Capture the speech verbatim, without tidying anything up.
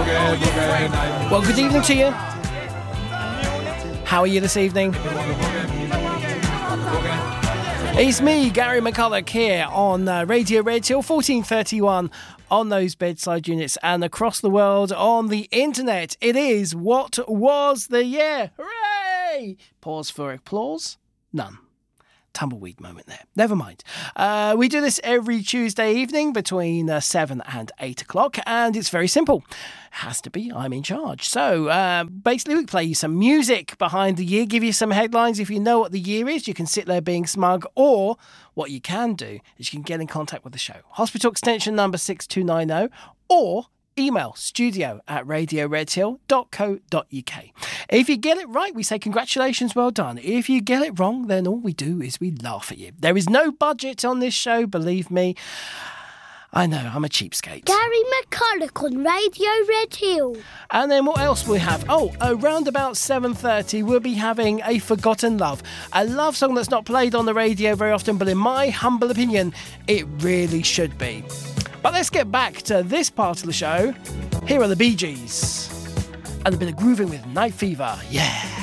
Well, good evening to you. How are you this evening? It's me, Gary McCulloch, here on uh, Radio Red Hill fourteen thirty-one on those bedside units and across the world on the internet. It is What Was the Year? Hooray! Pause for applause. None. Tumbleweed moment there. Never mind. Uh, we do this every Tuesday evening between uh, seven and eight o'clock, and it's very simple. Has to be. I'm in charge. So uh, basically we play you some music behind the year, give you some headlines. If you know what the year is, you can sit there being smug, or what you can do is you can get in contact with the show. Hospital extension number six two nine zero, or email studio at radio red hill dot co dot uk. If you get it right, we say congratulations, well done. If you get it wrong, then all we do is we laugh at you. There is no budget on this show, believe me. I know, I'm a cheapskate. Gary McCulloch on Radio Red Hill. And then what else we have? Oh, around about seven thirty, we'll be having A Forgotten Love. A love song that's not played on the radio very often, but in my humble opinion, it really should be. But let's get back to this part of the show. Here are the Bee Gees. And a bit of grooving with Night Fever. Yeah.